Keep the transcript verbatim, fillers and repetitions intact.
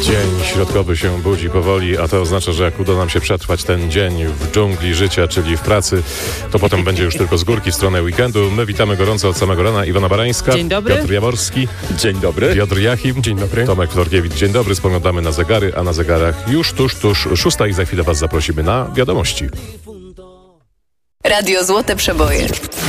Dzień środkowy się budzi powoli, a to oznacza, że jak uda nam się przetrwać ten dzień w dżungli życia, czyli w pracy, to potem będzie już tylko z górki w stronę weekendu. My witamy gorąco od samego rana. Iwona Barańska. Dzień dobry. Piotr Jaworski. Dzień dobry. Piotr Jachim. Dzień dobry. Tomek Florkiewicz. Dzień dobry. Spoglądamy na zegary, a na zegarach już tuż, tuż szósta i za chwilę was zaprosimy na wiadomości. Radio Złote Przeboje.